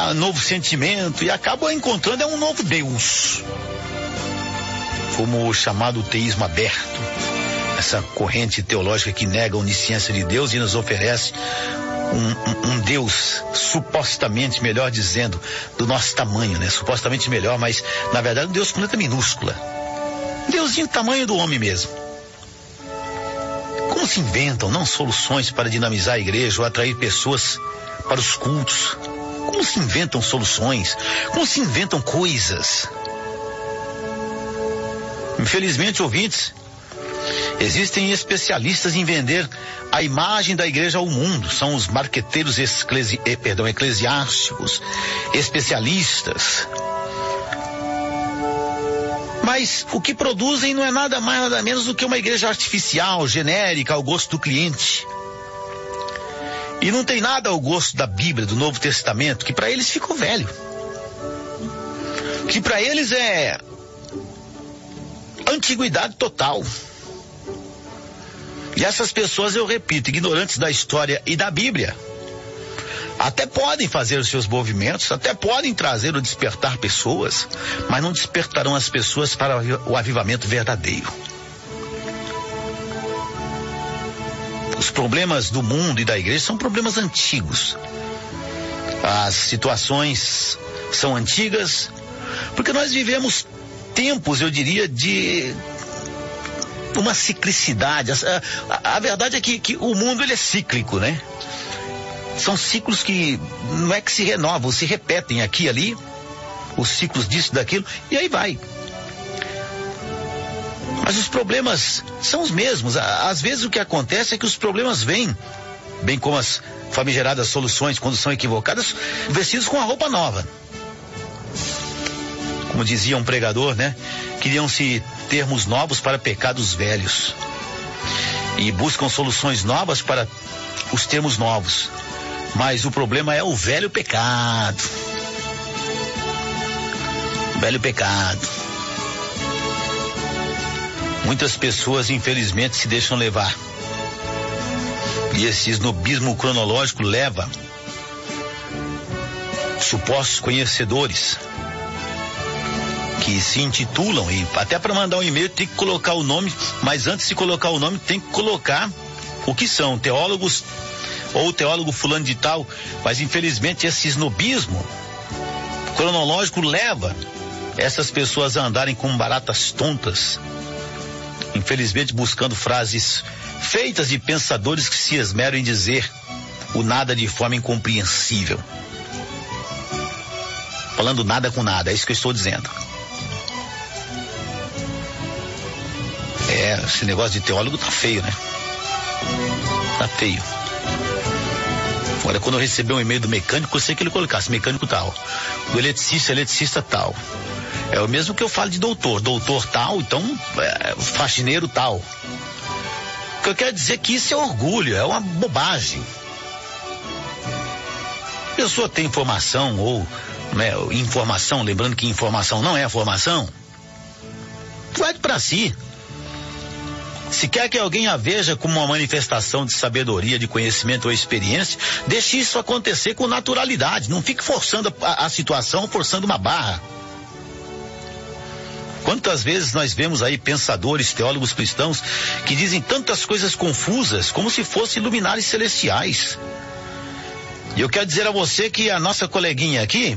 novo sentimento e acabam encontrando um novo Deus, como o chamado teísmo aberto, essa corrente teológica que nega a onisciência de Deus e nos oferece um Deus supostamente, melhor dizendo, do nosso tamanho, né? Supostamente melhor, mas na verdade um Deus com letra minúscula, um Deusinho do tamanho do homem mesmo. Como se inventam não soluções para dinamizar a igreja ou atrair pessoas para os cultos? Como se inventam soluções? Como se inventam coisas? Infelizmente, ouvintes, existem especialistas em vender a imagem da igreja ao mundo. São os marqueteiros eclesiásticos, especialistas. Mas o que produzem não é nada mais, nada menos do que uma igreja artificial, genérica, ao gosto do cliente. E não tem nada ao gosto da Bíblia, do Novo Testamento, que para eles ficou velho. Que para eles é antiguidade total. E essas pessoas, eu repito, ignorantes da história e da Bíblia, até podem fazer os seus movimentos, até podem trazer ou despertar pessoas, mas não despertarão as pessoas para o avivamento verdadeiro. Os problemas do mundo e da igreja são problemas antigos. As situações são antigas, porque nós vivemos tempos, eu diria, de uma ciclicidade. A verdade é que o mundo ele é cíclico, né? São ciclos que não é que se renovam, se repetem aqui e ali, os ciclos disso, daquilo, e aí vai. Mas os problemas são os mesmos. Às vezes o que acontece é que os problemas vêm, bem como as famigeradas soluções, quando são equivocadas, vestidos com a roupa nova. Como dizia um pregador, né? Criam-se termos novos para pecados velhos. E buscam soluções novas para os termos novos. Mas o problema é o velho pecado. Velho pecado. Muitas pessoas, infelizmente, se deixam levar. E esse snobismo cronológico leva supostos conhecedores que se intitulam, e até para mandar um e-mail tem que colocar o nome, mas antes de colocar o nome tem que colocar o que são, teólogos ou teólogo fulano de tal. Mas infelizmente esse snobismo cronológico leva essas pessoas a andarem como baratas tontas, infelizmente buscando frases feitas de pensadores que se esmeram em dizer o nada de forma incompreensível, falando nada com nada. É isso que eu estou dizendo. Esse negócio de teólogo tá feio, né? Tá feio. Agora, quando eu receber um e-mail do mecânico, eu sei que ele colocasse mecânico tal, do eletricista tal. É o mesmo que eu falo de doutor tal, então faxineiro tal. O que eu quero dizer é que isso é orgulho, é uma bobagem. A pessoa tem informação ou, né, informação, lembrando que informação não é formação, guarde para si. Se quer que alguém a veja como uma manifestação de sabedoria, de conhecimento ou experiência, deixe isso acontecer com naturalidade. Não fique forçando a situação, forçando uma barra. Quantas vezes nós vemos aí pensadores, teólogos cristãos, que dizem tantas coisas confusas, como se fossem luminares celestiais. E eu quero dizer a você que a nossa coleguinha aqui,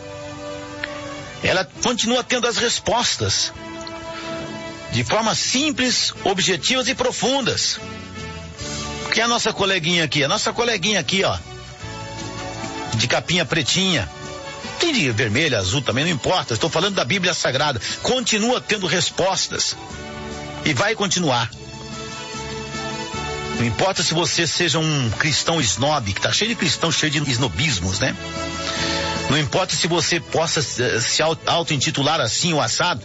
ela continua tendo as respostas, de forma simples, objetivas e profundas. Porque a nossa coleguinha aqui, ó, de capinha pretinha, tem de vermelha, azul também, não importa, estou falando da Bíblia Sagrada, continua tendo respostas e vai continuar. Não importa se você seja um cristão snob, que está cheio de cristão, cheio de snobismos, né? Não importa se você possa se auto-intitular assim ou assado,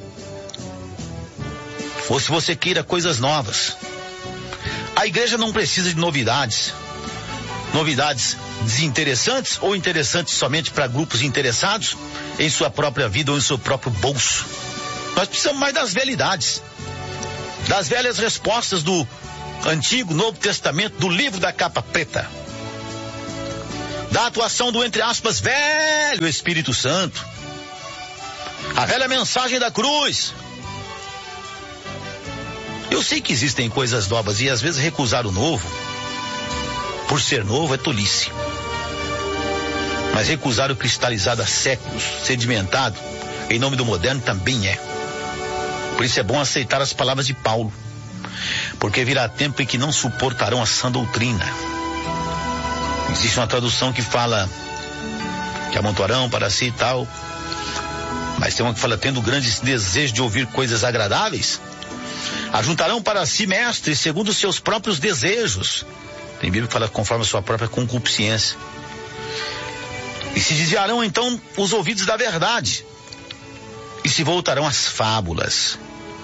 ou se você queira coisas novas. A igreja não precisa de novidades desinteressantes ou interessantes somente para grupos interessados em sua própria vida ou em seu próprio bolso. Nós precisamos mais das velhidades, das velhas respostas do Antigo, Novo Testamento, do livro da capa preta. da atuação do, entre aspas, velho Espírito Santo. A velha mensagem da cruz. Eu sei que existem coisas novas e às vezes recusar o novo, por ser novo, é tolice. Mas recusar o cristalizado há séculos, sedimentado, em nome do moderno, também é. Por isso é bom aceitar as palavras de Paulo, porque virá tempo em que não suportarão a sã doutrina. Existe uma tradução que fala que amontoarão para si e tal, mas tem uma que fala, tendo grandes desejos de ouvir coisas agradáveis, ajuntarão para si mestres segundo os seus próprios desejos. Tem Bíblia que fala conforme a sua própria concupiscência. E se desviarão então os ouvidos da verdade, e se voltarão às fábulas.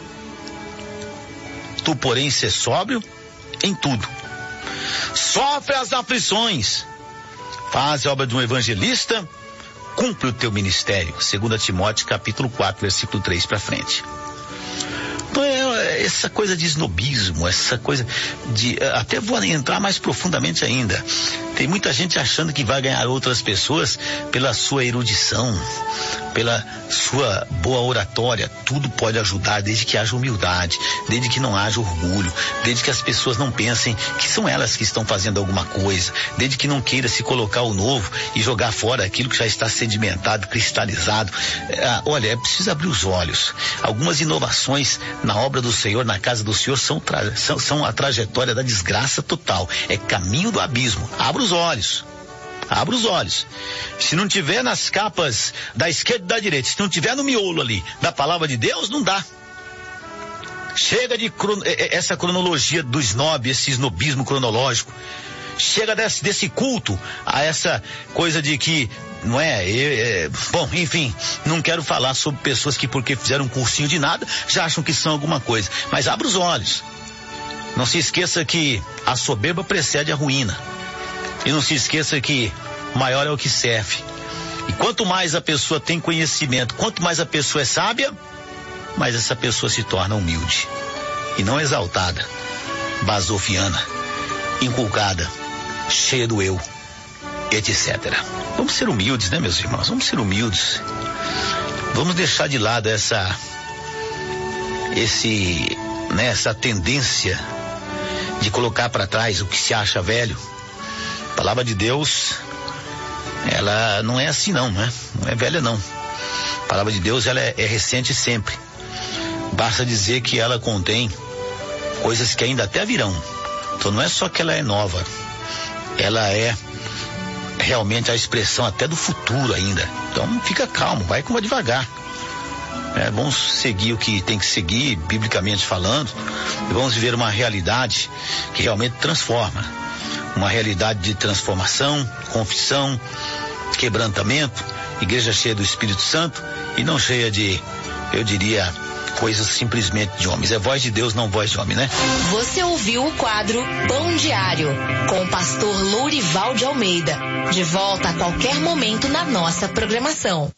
Tu, porém, sê sóbrio em tudo. Sofre as aflições. Faz a obra de um evangelista. Cumpre o teu ministério. 2 Timóteo capítulo 4, versículo 3 para frente. Então essa coisa de snobismo, essa coisa de... Até vou entrar mais profundamente ainda. Tem muita gente achando que vai ganhar outras pessoas pela sua erudição, pela sua boa oratória. Tudo pode ajudar, desde que haja humildade, desde que não haja orgulho, desde que as pessoas não pensem que são elas que estão fazendo alguma coisa, desde que não queira se colocar o novo e jogar fora aquilo que já está sedimentado, cristalizado. Olha, é preciso abrir os olhos. Algumas inovações na obra do Senhor, na casa do Senhor, são a trajetória da desgraça total. É caminho do abismo. Abra os olhos. Abra os olhos. Se não tiver nas capas da esquerda e da direita, se não tiver no miolo ali da palavra de Deus, não dá. Chega de essa cronologia do snob, esse snobismo cronológico. Chega desse culto a essa coisa de que, não é? Bom, enfim, não quero falar sobre pessoas que porque fizeram um cursinho de nada, já acham que são alguma coisa. Mas abra os olhos. Não se esqueça que a soberba precede a ruína. E não se esqueça que maior é o que serve. E quanto mais a pessoa tem conhecimento, quanto mais a pessoa é sábia, mais essa pessoa se torna humilde. E não exaltada, basofiana, inculcada, cheia do eu, etc. Vamos ser humildes, né, meus irmãos? Vamos ser humildes. Vamos deixar de lado essa tendência de colocar para trás o que se acha velho. A palavra de Deus, ela não é assim não é velha não. A palavra de Deus, ela é recente sempre. Basta dizer que ela contém coisas que ainda até virão. Então não é só que ela é nova, ela é realmente a expressão até do futuro ainda. Então fica calmo, vai devagar. Vamos seguir o que tem que seguir, biblicamente falando, e vamos viver uma realidade que realmente transforma. Uma realidade de transformação, confissão, quebrantamento, igreja cheia do Espírito Santo e não cheia de, eu diria, coisas simplesmente de homens. É voz de Deus, não voz de homem, né? Você ouviu o quadro Pão Diário, com o pastor Lourival de Almeida. De volta a qualquer momento na nossa programação.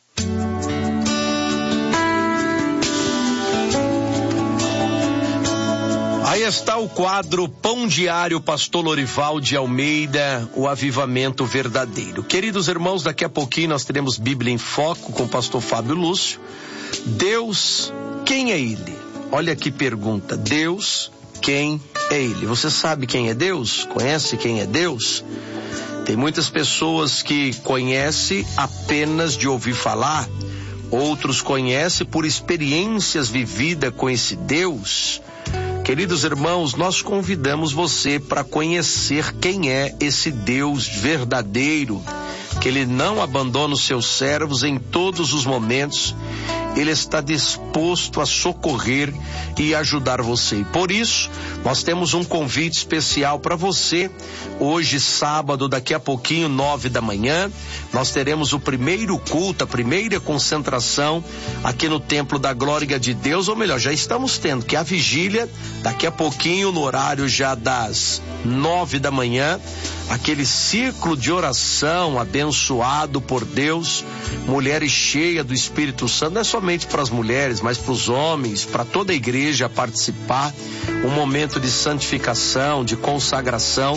Aí está o quadro Pão Diário, pastor Lourival de Almeida, o avivamento verdadeiro. Queridos irmãos, daqui a pouquinho nós teremos Bíblia em Foco com o pastor Fábio Lúcio. Deus, quem é Ele? Olha que pergunta. Deus, quem é Ele? Você sabe quem é Deus? Conhece quem é Deus? Tem muitas pessoas que conhecem apenas de ouvir falar, outros conhecem por experiências vividas com esse Deus. Queridos irmãos, nós convidamos você para conhecer quem é esse Deus verdadeiro, que Ele não abandona os seus servos em todos os momentos. Ele está disposto a socorrer e ajudar você. E por isso, nós temos um convite especial para você. Hoje, sábado, daqui a pouquinho, 9 da manhã, nós teremos o primeiro culto, a primeira concentração aqui no Templo da Glória de Deus, ou melhor, já estamos tendo, que é a vigília, daqui a pouquinho, no horário já das 9 da manhã, aquele ciclo de oração abençoado por Deus, mulheres cheias do Espírito Santo, não é somente para as mulheres, mas para os homens, para toda a igreja participar, um momento de santificação, de consagração,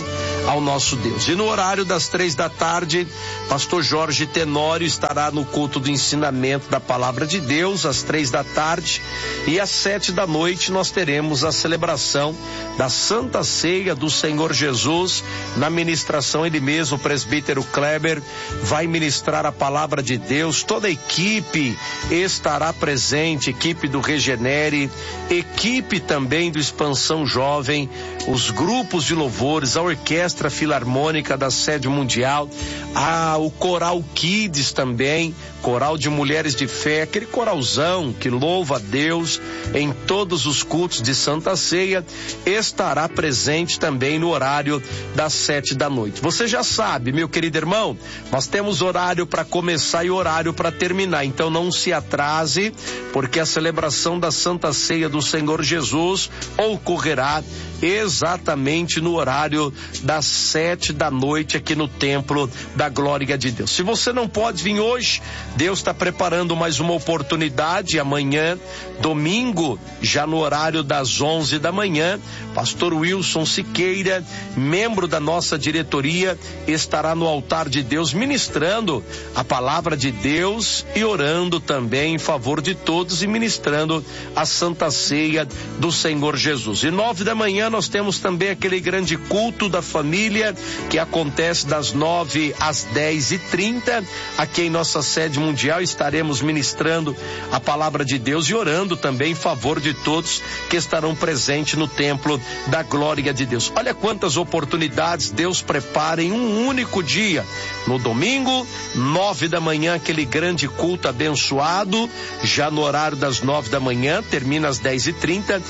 ao nosso Deus. E no horário das 3h, pastor Jorge Tenório estará no culto do ensinamento da palavra de Deus, às 3h, e às 7h nós teremos a celebração da Santa Ceia do Senhor Jesus. Na ministração, ele mesmo, o presbítero Kleber, vai ministrar a palavra de Deus. Toda a equipe estará presente, equipe do Regenere, equipe também do Expansão Jovem, os grupos de louvores, a Orquestra Filarmônica da Sede Mundial, o Coral Kids também, Coral de Mulheres de Fé, aquele coralzão que louva a Deus em todos os cultos de Santa Ceia, estará presente também no horário das 7h. Você já sabe, meu querido irmão, nós temos horário para começar e horário para terminar, então não se atrase, porque a celebração da Santa Ceia do Senhor Jesus ocorrerá exatamente no horário das 7h aqui no Templo da Glória de Deus. Se você não pode vir hoje, Deus está preparando mais uma oportunidade. Amanhã, domingo, já no horário das 11h, pastor Wilson Siqueira, membro da nossa diretoria, estará no altar de Deus ministrando a palavra de Deus e orando também em favor de todos e ministrando a Santa Ceia do Senhor Jesus. E 9h nós temos também aquele grande culto da família que acontece das 9 às 10h30 aqui em nossa sede mundial. Estaremos ministrando a palavra de Deus e orando também em favor de todos que estarão presentes no Templo da Glória de Deus. Olha quantas oportunidades Deus prepara em um único dia. No domingo, 9h, aquele grande culto abençoado, já no horário das 9h, termina às 10h30.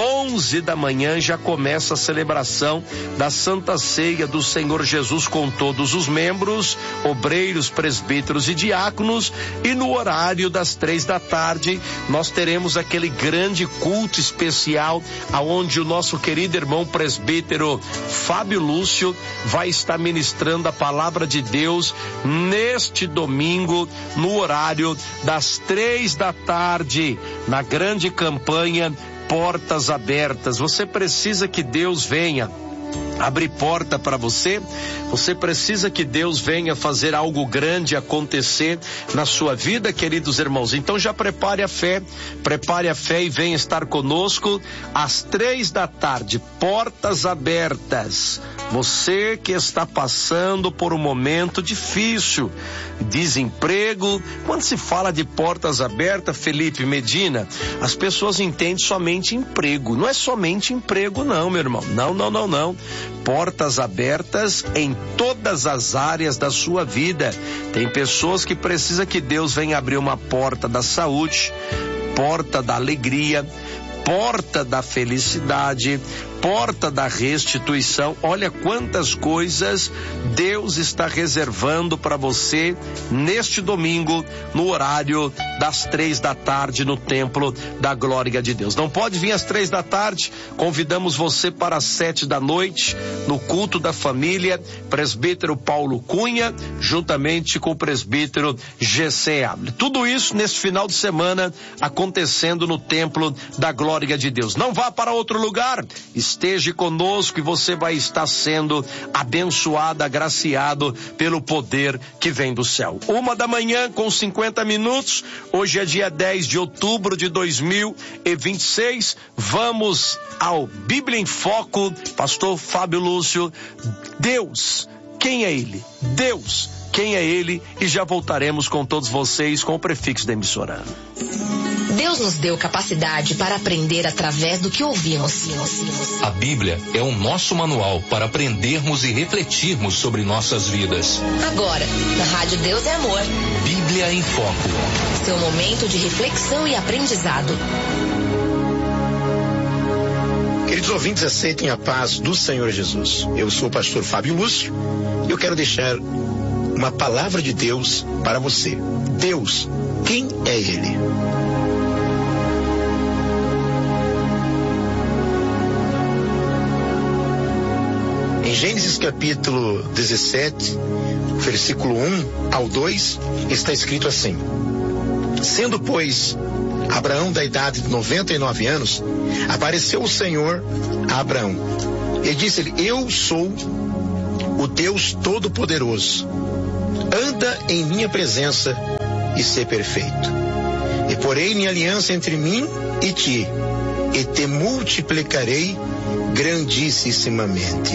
11h já começa a celebração da Santa Ceia do Senhor Jesus com todos os membros, obreiros, presbíteros e diáconos. E no horário das 3h nós teremos aquele grande culto especial aonde o nosso querido irmão presbítero Fábio Lúcio vai estar ministrando a palavra de Deus neste domingo no horário das 3h na grande campanha Portas Abertas. Você precisa que Deus venha abrir porta para você, você precisa que Deus venha fazer algo grande acontecer na sua vida, queridos irmãos. Então já prepare a fé e venha estar conosco às 3h, Portas Abertas. Você que está passando por um momento difícil, desemprego. Quando se fala de portas abertas, Felipe Medina, as pessoas entendem somente emprego. Não é somente emprego não, meu irmão. Não. Portas abertas em todas as áreas da sua vida. Tem pessoas que precisam que Deus venha abrir uma porta da saúde, porta da alegria, porta da felicidade, porta da restituição. Olha quantas coisas Deus está reservando para você neste domingo, no horário das 3h no Templo da Glória de Deus. Não pode vir às 3h? Convidamos você para as 7h no culto da família, presbítero Paulo Cunha, juntamente com o presbítero GC Able. Tudo isso nesse final de semana acontecendo no Templo da Glória de Deus. Não vá para outro lugar. Esteja conosco e você vai estar sendo abençoado, agraciado pelo poder que vem do céu. 1h com 50 minutos. Hoje é dia 10 de outubro de 2026. Vamos ao Bíblia em Foco. Pastor Fábio Lúcio. Deus, quem é Ele? Deus, quem é Ele? E já voltaremos com todos vocês com o prefixo da emissora. Deus nos deu capacidade para aprender através do que ouvimos. A Bíblia é o nosso manual para aprendermos e refletirmos sobre nossas vidas. Agora, na Rádio Deus é Amor. Bíblia em Foco. Seu momento de reflexão e aprendizado. Queridos ouvintes, aceitem a paz do Senhor Jesus. Eu sou o pastor Fábio Lúcio e eu quero deixar uma palavra de Deus para você. Deus, quem é Ele? Em Gênesis capítulo 17, versículo 1 ao 2, está escrito assim: Sendo, pois, Abraão da idade de 99 anos, apareceu o Senhor a Abraão e disse-lhe: Eu sou o Deus Todo-Poderoso. Anda em minha presença e sê perfeito. E porei minha aliança entre mim e ti, e te multiplicarei grandissimamente.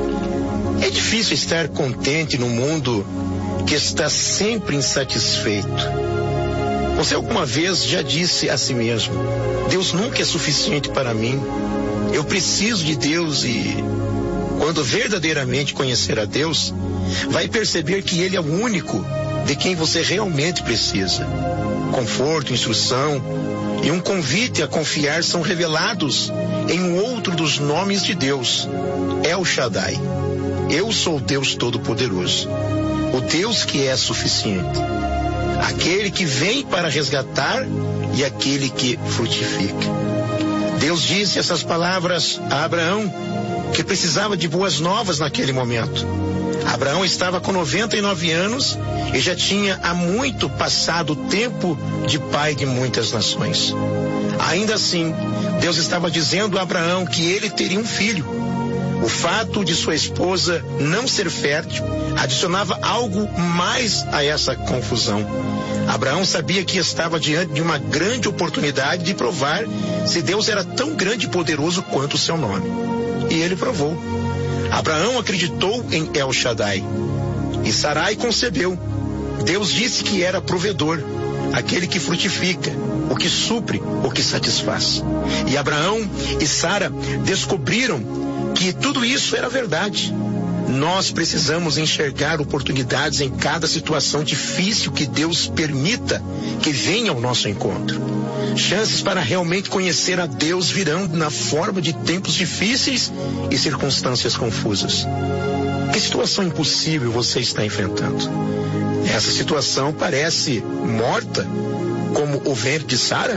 É difícil estar contente num mundo que está sempre insatisfeito. Você alguma vez já disse a si mesmo: Deus nunca é suficiente para mim, eu preciso de Deus? E quando verdadeiramente conhecer a Deus, vai perceber que Ele é o único de quem você realmente precisa. Conforto, instrução e um convite a confiar são revelados em um outro dos nomes de Deus, El Shaddai. Eu sou o Deus Todo-Poderoso, o Deus que é suficiente, aquele que vem para resgatar e aquele que frutifica. Deus disse essas palavras a Abraão, que precisava de boas novas naquele momento. Abraão estava com 99 anos e já tinha há muito passado o tempo de pai de muitas nações. Ainda assim, Deus estava dizendo a Abraão que ele teria um filho. O fato de sua esposa não ser fértil adicionava algo mais a essa confusão. Abraão sabia que estava diante de uma grande oportunidade de provar se Deus era tão grande e poderoso quanto o seu nome. E ele provou. Abraão acreditou em El Shaddai. E Sarai concebeu. Deus disse que era provedor, aquele que frutifica, o que supre, o que satisfaz. E Abraão e Sara descobriram que tudo isso era verdade. Nós precisamos enxergar oportunidades em cada situação difícil que Deus permita que venha ao nosso encontro. Chances para realmente conhecer a Deus virão na forma de tempos difíceis e circunstâncias confusas. Que situação impossível você está enfrentando? Essa situação parece morta, como o ventre de Sara?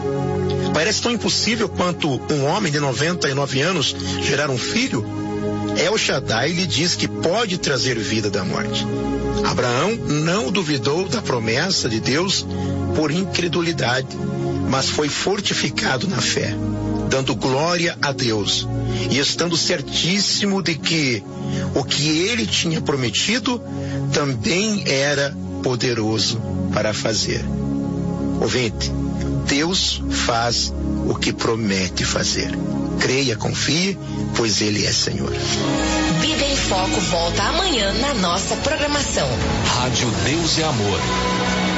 Parece tão impossível quanto um homem de 99 anos gerar um filho? El Shaddai lhe diz que pode trazer vida da morte. Abraão não duvidou da promessa de Deus por incredulidade, mas foi fortificado na fé, dando glória a Deus e estando certíssimo de que o que ele tinha prometido também era poderoso para fazer. Ouvinte, Deus faz o que promete fazer. Creia, confie, pois Ele é Senhor. Vida em Foco volta amanhã na nossa programação. Rádio Deus é Amor.